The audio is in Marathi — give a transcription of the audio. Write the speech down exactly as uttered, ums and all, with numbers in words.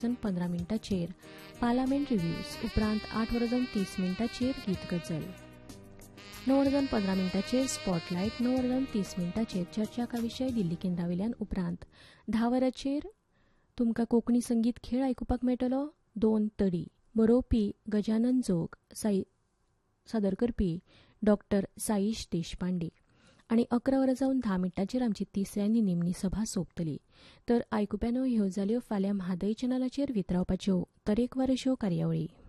पंदरा मिनटांचेर पार्लमेंट रिव्ह्यूज उपरांत आठ वरां तीस मिनटांचेर गीत गजल णव वरां पंदरा मिनटांचेर स्पॉटलायट णव वरां तीस मिनटांचेर चर्चा का विशय दिल्ली केंद्रावेल्यान उपरांत धा वरांचेर तुमकां कोंकणी संगीत खेळ आयकुपाक मेळटलो. दोन तडी बरोवपी गजानन जोग, साई सादर करपी डॉक्टर साईश देशपांडे आनी अकरा वरां जावन धा मिनटांचेर आमची तिसऱ्यांनी निमणी सभा सोंपतली. तर आयकुप्यानो ह्यो जाल्यो फाल्यां म्हादय चॅनलाचेर वितरावपाच्यो तरेकवार अश्यो कार्यावळी.